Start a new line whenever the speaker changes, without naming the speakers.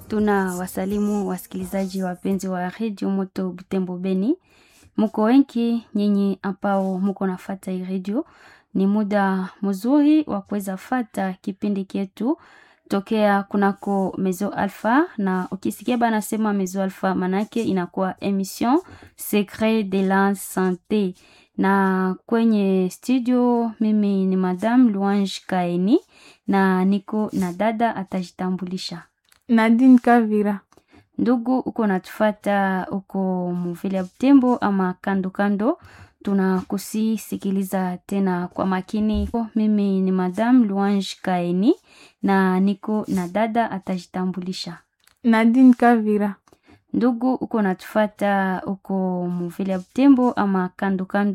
Tuna wasalimu wasikilizaji wapenzi wa Radio Moto Butembo Beni. Muko wengi nyinyi ambao muko nafata hii radio. Ni muda mzuri wa kuweza fata kipindi chetu tokea kunako Mezo Alpha, na ukisikia bana sema Mezo Alpha manake inakuwa emission Secret de la Santé. Na kwenye studio mimi ni Madame Louange Kaeni na niko na dada atajitambulisha.
Nadine Kavira.
Ndugu uko natufata uko muvile Butembo ama kando kando, tunakusikiliza tena kwa makini. Mimi ni Madame Louange Kaeni na niko na dada atajitambulisha.
Nadine Kavira.
Ndugu uko natufata uko muvile Butembo ama kando kando,